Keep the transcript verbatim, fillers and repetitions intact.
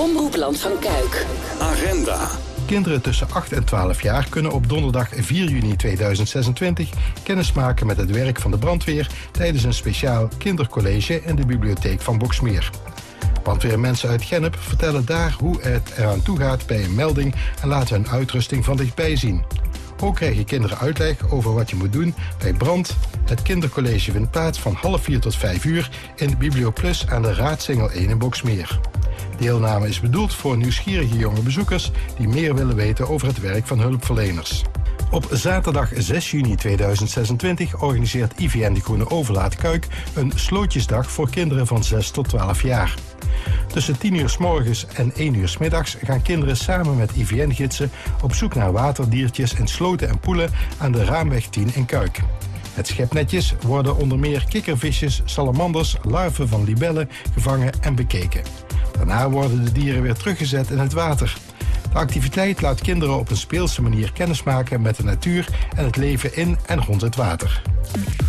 Omroepland van Kuik. Agenda. Kinderen tussen acht en twaalf jaar kunnen op donderdag vier juni tweeduizend zesentwintig kennismaken met het werk van de brandweer tijdens een speciaal kindercollege in de bibliotheek van Boxmeer. Brandweermensen uit Gennep vertellen daar hoe het eraan toe gaat bij een melding en laten hun uitrusting van dichtbij zien. Ook krijgen kinderen uitleg over wat je moet doen bij brand. Het kindercollege vindt plaats van half vier tot vijf uur in de Biblioplus aan de Raadsingel één in Boxmeer. Deelname is bedoeld voor nieuwsgierige jonge bezoekers die meer willen weten over het werk van hulpverleners. Op zaterdag zes juni tweeduizend zesentwintig organiseert I V N de Groene Overlaat Kuik een slootjesdag voor kinderen van zes tot twaalf jaar. Tussen tien uur 's morgens en één uur 's middags gaan kinderen samen met I V N-gidsen op zoek naar waterdiertjes in sloten en poelen aan de Raamweg tien in Kuik. Met schepnetjes worden onder meer kikkervisjes, salamanders, larven van libellen gevangen en bekeken. Daarna worden de dieren weer teruggezet in het water. De activiteit laat kinderen op een speelse manier kennismaken met de natuur en het leven in en rond het water.